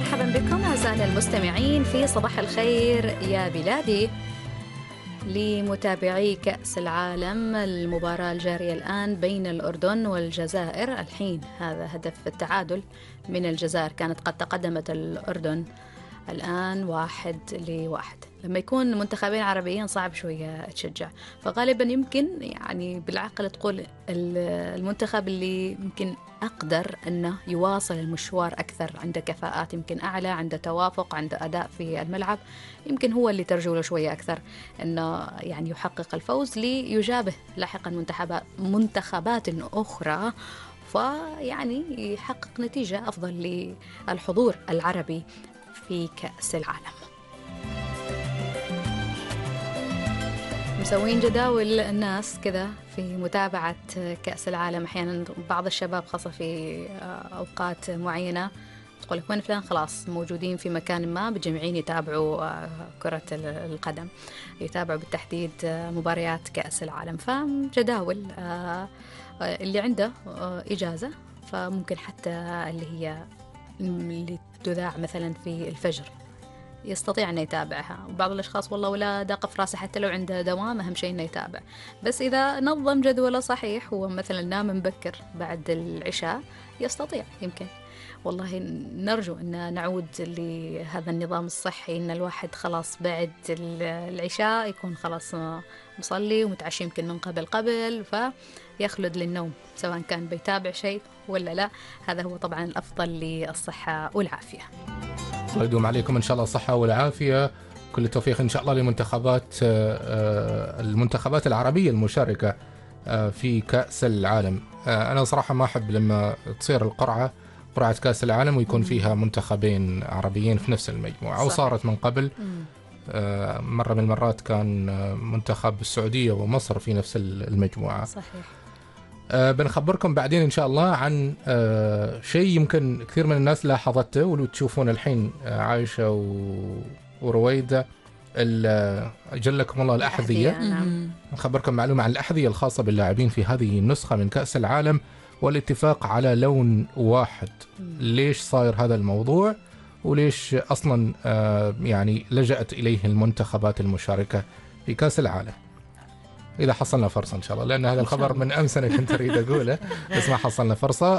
مرحبا بكم أعزائنا المستمعين في صباح الخير يا بلادي. لمتابعي كأس العالم، المباراة الجارية الآن بين الأردن والجزائر، الحين هذا هدف التعادل من الجزائر، كانت قد تقدمت الأردن الآن 1-1. لما يكون منتخبين عربيين صعب شوية تشجع، فغالبا يمكن يعني بالعقل تقول المنتخب اللي يمكن أقدر أنه يواصل المشوار أكثر، عنده كفاءات يمكن أعلى، عنده توافق، عنده أداء في الملعب، يمكن هو اللي ترجو له شوية أكثر أنه يعني يحقق الفوز ليجابه لاحقا منتخبات أخرى، فيعني يحقق نتيجة أفضل للحضور العربي في كأس العالم. مسوين جداول الناس كذا في متابعة كأس العالم. أحيانا بعض الشباب خاصة في أوقات معينة تقول لك وين فلان، خلاص موجودين في مكان ما بجمعين يتابعوا كرة القدم، يتابعوا بالتحديد مباريات كأس العالم. فجداول اللي عنده إجازة فممكن حتى اللي تذاع مثلا في الفجر يستطيع أن يتابعها، وبعض الأشخاص والله ولا داق في راسه حتى لو عنده دوام أهم شيء أنه يتابع، بس إذا نظم جدوله صحيح، هو مثلا نام مبكر بعد العشاء يستطيع يمكن. والله نرجو أن نعود لهذا النظام الصحي، أن الواحد خلاص بعد العشاء يكون خلاص مصلي ومتعشي يمكن من قبل فيخلد للنوم، سواء كان بيتابع شيء ولا لا. هذا هو طبعا الأفضل للصحة والعافية. الله يدوم عليكم إن شاء الله الصحة والعافية، كل التوفيق إن شاء الله المنتخبات العربية المشاركة في كأس العالم. أنا صراحة ما أحب لما تصير قرعة كأس العالم ويكون فيها منتخبين عربيين في نفس المجموعة، وصارت من قبل مرة من المرات كان منتخب السعودية ومصر في نفس المجموعة. صحيح. بنخبركم بعدين إن شاء الله عن شيء يمكن كثير من الناس لاحظته، ولو تشوفون الحين عايشة ورويدة جلكم الله الأحذية. نخبركم معلومة عن الأحذية الخاصة باللاعبين في هذه النسخة من كأس العالم، والاتفاق على لون واحد. ليش صاير هذا الموضوع، وليش أصلا يعني لجأت إليه المنتخبات المشاركة في كأس العالم، إذا حصلنا فرصة إن شاء الله، لأن هذا الخبر من أمس أنا كنت أريد أقوله بس ما حصلنا فرصة.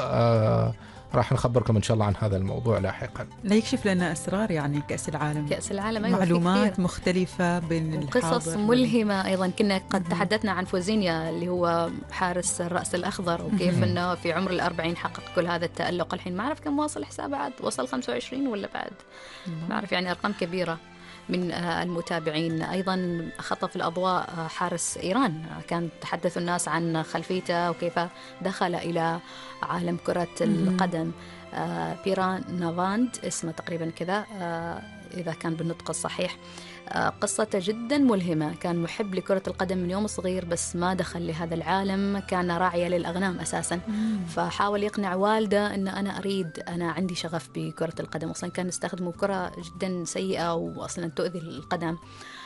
راح نخبركم إن شاء الله عن هذا الموضوع لاحقا. لا يكشف لنا أسرار يعني كأس العالم أيوة، معلومات مختلفة بين قصص ملهمة أيضا. كنا قد تحدثنا عن فوزينيا اللي هو حارس الرأس الأخضر، وكيف أنه في عمر 40 حقق كل هذا التألق. الحين ما أعرف كم واصل حسابه، بعد وصل 25 ولا بعد ما أعرف، يعني أرقام كبيرة من المتابعين. أيضا خطف الأضواء حارس إيران، كان تحدث الناس عن خلفيته وكيف دخل إلى عالم كرة القدم. بيران نافاند اسمه تقريبا كذا إذا كان بالنطق الصحيح. قصته جدا ملهمة، كان محب لكرة القدم من يوم صغير، بس ما دخل لهذا العالم، كان راعية للأغنام أساسا. فحاول يقنع والده أن أنا عندي شغف بكرة القدم، أصلا كان يستخدموا كرة جدا سيئة وأصلا تؤذي القدم.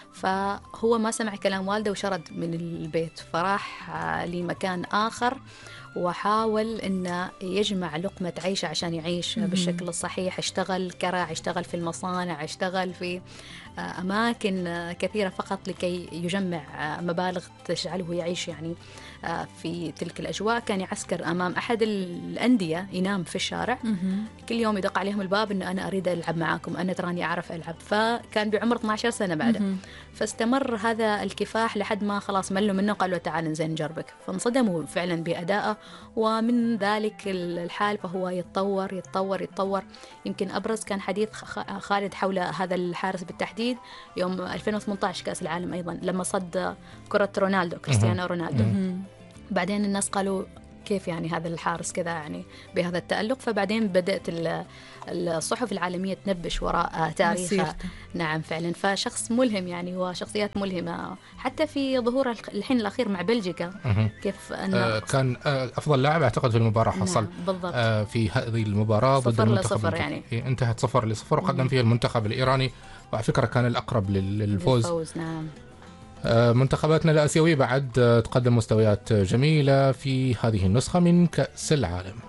فهو ما سمع كلام والده وشرد من البيت، فراح لمكان آخر وحاول أنه يجمع لقمة عيشه عشان يعيش بالشكل الصحيح. اشتغل كراع، اشتغل في المصانع، اشتغل في أماكن كثيرة فقط لكي يجمع مبالغ تجعله يعيش يعني في تلك الأجواء. كان يعسكر أمام أحد الأندية، ينام في الشارع، كل يوم يدق عليهم الباب إنه أنا أريد ألعب معاكم، أنا تراني أعرف ألعب. فكان بعمر 12 سنة بعده. فاستمر هذا الكفاح لحد ما خلاص ملوا منه، قالوا تعال نزين نجربك. فانصدموا فعلا بأدائه، ومن ذلك الحال فهو يتطور. يمكن أبرز كان حديث خالد حول هذا الحارس بالتحديد يوم 2018 كأس العالم أيضا، لما صد كرة كريستيانو رونالدو. بعدين الناس قالوا كيف يعني هذا الحارس كذا يعني بهذا التألق. فبعدين بدأت الصحف العالمية تنبش وراء تاريخه. نعم فعلا، فشخص ملهم يعني، وشخصيات ملهمة حتى في ظهوره الحين الأخير مع بلجيكا. كيف كان أفضل لاعب أعتقد في المباراة، حصل بالضبط في هذه المباراة ضد المنتخب يعني. انتهت 0-0 وقدم فيها المنتخب الإيراني، وعلى فكرة كان الأقرب للفوز. نعم. منتخباتنا الآسيوية بعد تقدم مستويات جميلة في هذه النسخة من كأس العالم.